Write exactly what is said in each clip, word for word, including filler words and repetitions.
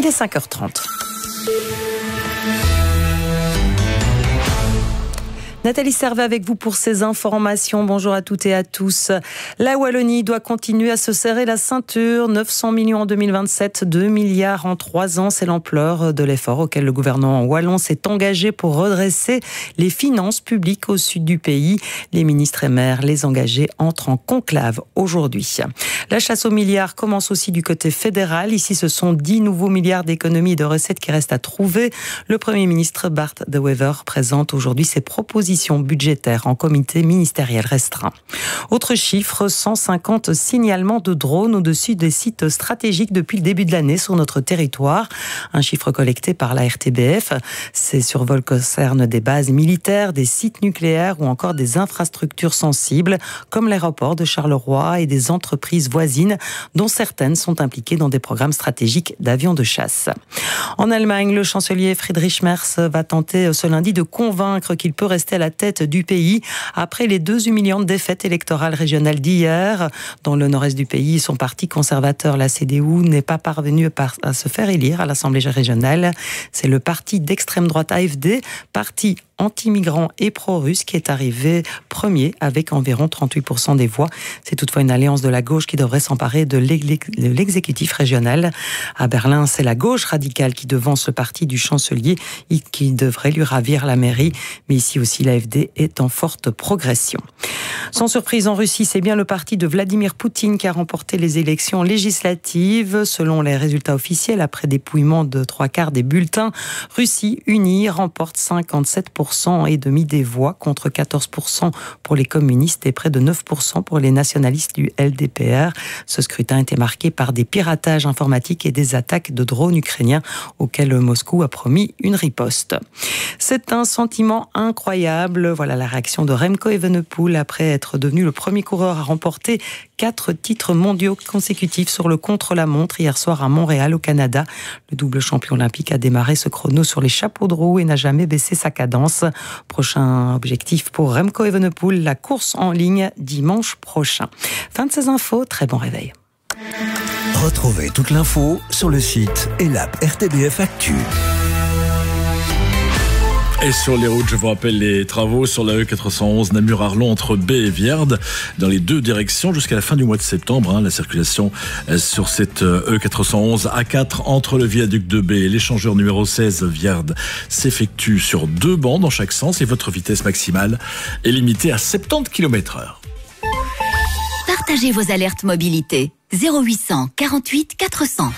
Il est cinq heures trente. Nathalie Servet avec vous pour ces informations. Bonjour à toutes et à tous. La Wallonie doit continuer à se serrer la ceinture. neuf cents millions en deux mille vingt-sept, deux milliards en trois ans. C'est l'ampleur de l'effort auquel le gouvernement wallon s'est engagé pour redresser les finances publiques au sud du pays. Les ministres et maires, les engagés, entrent en conclave aujourd'hui. La chasse aux milliards commence aussi du côté fédéral. Ici, ce sont dix nouveaux milliards d'économies et de recettes qui restent à trouver. Le Premier ministre Bart De Wever présente aujourd'hui ses propositions budgétaire en comité ministériel restreint. Autre chiffre, cent cinquante signalements de drones au-dessus des sites stratégiques depuis le début de l'année sur notre territoire. Un chiffre collecté par la R T B F. Ces survols concernent des bases militaires, des sites nucléaires ou encore des infrastructures sensibles comme l'aéroport de Charleroi et des entreprises voisines dont certaines sont impliquées dans des programmes stratégiques d'avions de chasse. En Allemagne, le chancelier Friedrich Merz va tenter ce lundi de convaincre qu'il peut rester à la tête du pays après les deux humiliantes défaites électorales régionales d'hier. Dans le nord-est du pays, son parti conservateur, la C D U, n'est pas parvenu à se faire élire à l'Assemblée régionale. C'est le parti d'extrême droite A F D, parti anti-migrants et pro-russe qui est arrivé premier avec environ trente-huit pour cent des voix. C'est toutefois une alliance de la gauche qui devrait s'emparer de l'exécutif régional. À Berlin, c'est la gauche radicale qui devance le parti du chancelier et qui devrait lui ravir la mairie. Mais ici aussi, l'A F D est en forte progression. Sans surprise, en Russie, c'est bien le parti de Vladimir Poutine qui a remporté les élections législatives. Selon les résultats officiels, après dépouillement de trois quarts des bulletins, Russie unie remporte cinquante-sept pour cent et demi des voix contre quatorze pour cent pour les communistes et près de neuf pour cent pour les nationalistes du L D P R. Ce scrutin a été marqué par des piratages informatiques et des attaques de drones ukrainiens auxquels Moscou a promis une riposte. C'est un sentiment incroyable. Voilà la réaction de Remco Evenepoel après être devenu le premier coureur à remporter quatre titres mondiaux consécutifs sur le contre-la-montre hier soir à Montréal, au Canada. Le double champion olympique a démarré ce chrono sur les chapeaux de roue et n'a jamais baissé sa cadence. Prochain objectif pour Remco Evenepoel, la course en ligne dimanche prochain. Fin de ces infos, très bon réveil. Retrouvez toute l'info sur le site et l'app R T B F Actu. Et sur les routes, je vous rappelle les travaux sur la E quatre cent onze Namur-Arlon entre B et Vierde dans les deux directions jusqu'à la fin du mois de septembre. Hein, la circulation sur cette E quatre cent onze A quatre entre le viaduc de B et l'échangeur numéro seize Vierde s'effectue sur deux bandes dans chaque sens et votre vitesse maximale est limitée à soixante-dix kilomètres heure. Partagez vos alertes mobilité. zéro huit cent quarante-huit quatre cents.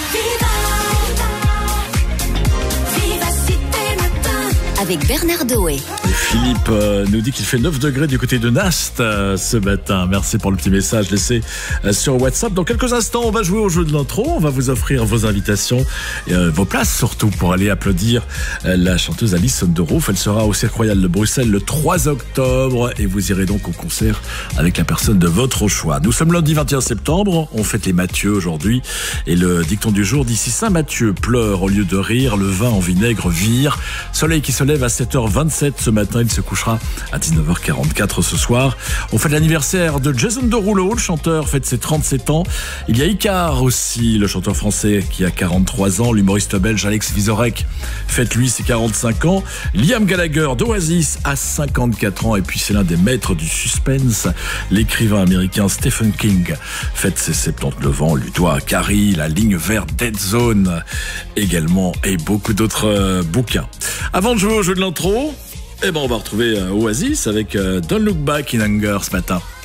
Avec Bernard Doé. Philippe euh, nous dit qu'il fait neuf degrés du côté de Nast euh, ce matin. Merci pour le petit message laissé euh, sur WhatsApp. Dans quelques instants, on va jouer au jeu de l'intro. On va vous offrir vos invitations et euh, vos places surtout pour aller applaudir euh, la chanteuse Alison de Roof. Elle sera au Cirque Royal de Bruxelles le trois octobre et vous irez donc au concert avec la personne de votre choix. Nous sommes lundi vingt et un septembre. On fête les Mathieu aujourd'hui et le dicton du jour dit: si Saint Mathieu pleure au lieu de rire, le vin en vinaigre vire. Soleil qui se lève à sept heures vingt-sept ce matin, il se couchera à dix-neuf heures quarante-quatre ce soir. On fête l'anniversaire de Jason Derulo, le chanteur fête ses trente-sept ans. Il y a Icar aussi, le chanteur français qui a quarante-trois ans. L'humoriste belge Alex Vizorek fête lui ses quarante-cinq ans. Liam Gallagher d'Oasis a cinquante-quatre ans et puis c'est l'un des maîtres du suspense. L'écrivain américain Stephen King fête ses soixante-dix-neuf ans. Lui doit Carrie, La ligne verte, Dead Zone également et beaucoup d'autres euh, bouquins. Avant de jouer au jeu de l'intro, eh ben on va retrouver euh, Oasis avec euh, Don't Look Back in Anger ce matin.